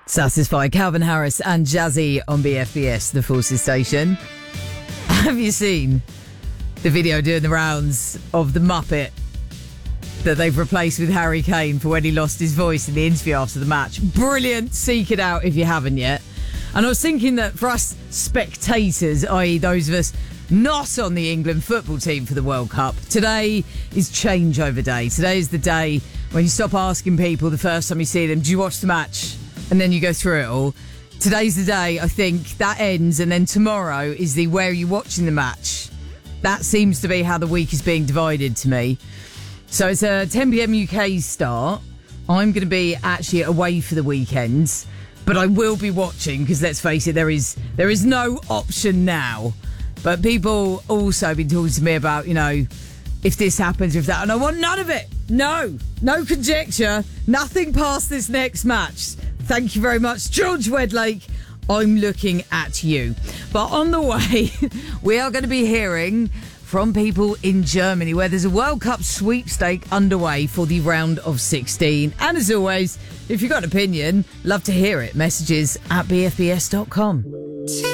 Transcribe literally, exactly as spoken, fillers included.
Satisfy Calvin Harris and Jazzy on B F B S, the Forces station. Have you seen the video doing the rounds of the Muppet that they've replaced with Harry Kane for when he lost his voice in the interview after the match? Brilliant. Seek it out if you haven't yet. And I was thinking that for us spectators, that is those of us not on the England football team for the World Cup, today is changeover day. Today is the day when you stop asking people the first time you see them, do you watch the match? And then you go through it all. Today's the day, I think, that ends, and then tomorrow is the where are you watching the match? That seems to be how the week is being divided to me. So it's a ten p.m. U K start. I'm going to be actually away for the weekend, but I will be watching because, let's face it, there is there is no option now. But people also have been talking to me about, you know, if this happens, if that, and I want none of it. No, no conjecture, nothing past this next match. Thank you very much, George Wedlake. I'm looking at you. But on the way, we are going to be hearing from people in Germany where there's a World Cup sweepstake underway for the round of sixteen. And as always, if you've got an opinion, love to hear it. Messages at b f b s dot com.